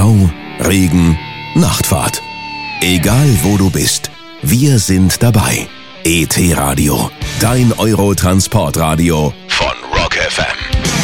Stau, Regen, Nachtfahrt. Egal wo du bist, wir sind dabei. ET Radio, dein Eurotransportradio